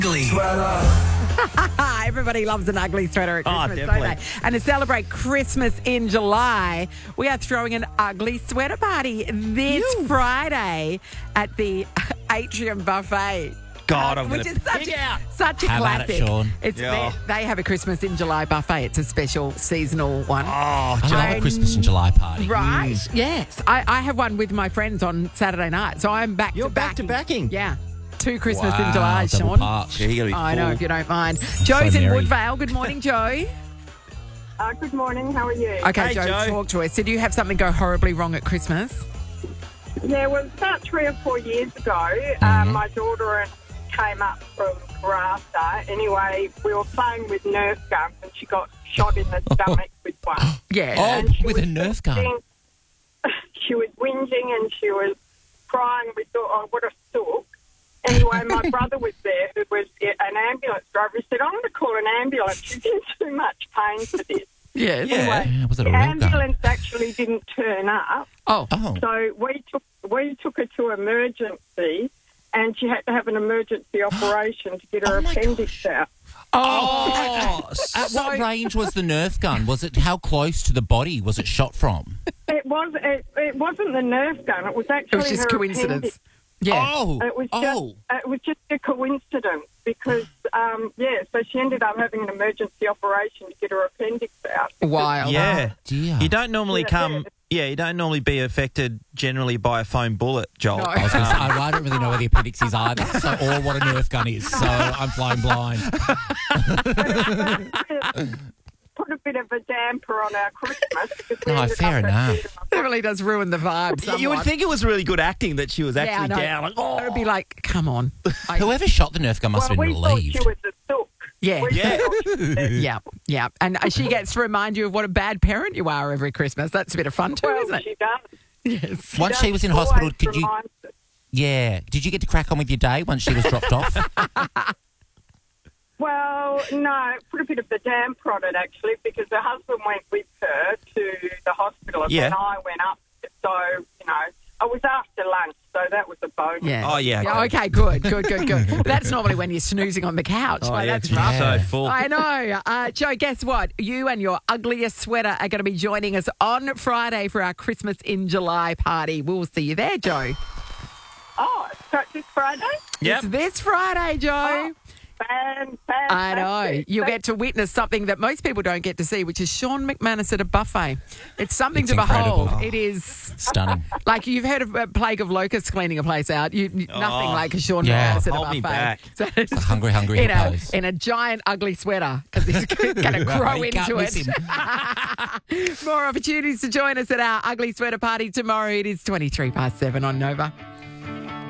Ugly. Everybody loves an ugly sweater at Christmas, don't definitely. they? And to celebrate Christmas in July, we are throwing an ugly sweater party this Friday at the Atrium Buffet. God, I'm going Which to is such a How about classic. it, Sean? They have a Christmas in July buffet. It's a special seasonal one. Oh, I love a Christmas in July party. Right. Yes. I have one with my friends on Saturday night. So I'm back You're to back to backing. Yeah. 2 Christmas in Wow, July, double Sean. park. Yeah, you gotta be I know, full. if you don't mind. Joe's in merry. Woodvale. Good morning, Joe. Good morning. How are you? Okay, Hey, Joe, Joe. talk to us. Did you have something go horribly wrong at Christmas? Yeah, well, about 3 or 4 years ago, my daughter came up from Karratha. Anyway, we were playing with Nerf guns and she got shot in the stomach with one. Yeah. Oh, And she with a was Nerf gun. She was whinging and she was crying. We thought, oh, what a sook. Anyway, my brother was there, who was an ambulance driver. He said, I'm going to call an ambulance. She's in too much pain for this. Yes. Yeah, was it a The real gun? ambulance actually didn't turn up. Oh. Oh. So we took her to emergency, and she had to have an emergency operation to get her appendix out. Oh. At what range was the Nerf gun? Was it how close to the body was it shot from? It wasn't the Nerf gun. It was actually It was just her coincidence. appendix. Yeah. Oh. It was just a coincidence because so she ended up having an emergency operation to get her appendix out. Wild. Yeah. Dear. You don't normally Yeah. you don't normally be affected generally by a foam bullet, Joel. No. I was going to say, I don't really know where the appendix is either, or what a Nerf gun is, so I'm flying blind. Put a bit of a damper on our Christmas. Because we No, ended fair up at enough. theatre. That really does ruin the vibe somewhat. You would think it was really good acting that she was Yeah, I actually know. down. Like, oh. It would be like, come on. Whoever shot the Nerf gun must Well, have we been thought relieved. she was a sook. Yeah. Yeah. Yeah, yeah. And she gets to remind you of what a bad parent you are every Christmas. That's a bit of fun too, Well, isn't it? she does. Yes. Once she was in Always hospital, did you? reminds us. Yeah. Did you get to crack on with your day once she was dropped off? Well, no, put a bit of the damper on it, actually, because her husband went with her to the hospital and Yeah. then I went up. So, I was after lunch, so that was a bonus. Yeah. Oh, yeah. Yeah, okay, good. But that's normally when you're snoozing on the couch. Oh, Like, yeah, that's it's rough. so full. I know. Joe, guess what? You and your ugliest sweater are going to be joining us on Friday for our Christmas in July party. We'll see you there, Joe. Oh, so this Friday? Yep. It's this Friday, Joe. Fantastic. I know. You'll get to witness something that most people don't get to see, which is Sean McManus at a buffet. It's something It's to behold. incredible. It is Stunning. like you've heard of a plague of locusts cleaning a place out. Nothing like a Sean Yeah. McManus at a Hold buffet. me back. So it's hungry in hippos. in a giant ugly sweater because he's going to grow Right, you can't into miss it. him. More opportunities to join us at our ugly sweater party tomorrow. It is 7:23 on Nova.